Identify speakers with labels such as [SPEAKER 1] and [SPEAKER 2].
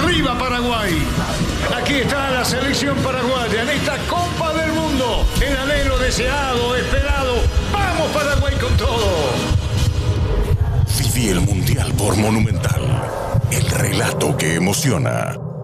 [SPEAKER 1] ¡Viva Paraguay! Aquí está la selección paraguaya en esta Copa del Mundo. El anhelo deseado, esperado. ¡Vamos Paraguay con todo!
[SPEAKER 2] Viví el Mundial por Monumental. El relato que emociona.